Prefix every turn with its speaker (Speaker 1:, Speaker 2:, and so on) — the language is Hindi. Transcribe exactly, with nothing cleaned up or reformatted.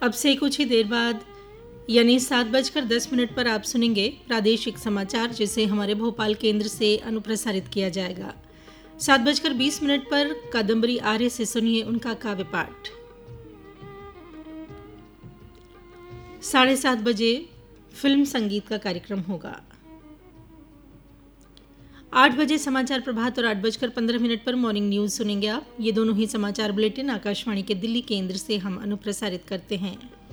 Speaker 1: अब से कुछ ही देर बाद यानी सात बजकर दस मिनट पर आप सुनेंगे प्रादेशिक समाचार, जिसे हमारे भोपाल केंद्र से अनुप्रसारित किया जाएगा। सात बजकर बीस मिनट पर कादम्बरी आर्य से सुनिए उनका काव्य पाठ। साढ़े सात बजे फिल्म संगीत का कार्यक्रम होगा। आठ बजे समाचार प्रभात और आठ बजकर पंद्रह मिनट पर मॉर्निंग न्यूज़ सुनेंगे आप। ये दोनों ही समाचार बुलेटिन आकाशवाणी के दिल्ली केंद्र से हम अनुप्रसारित करते हैं।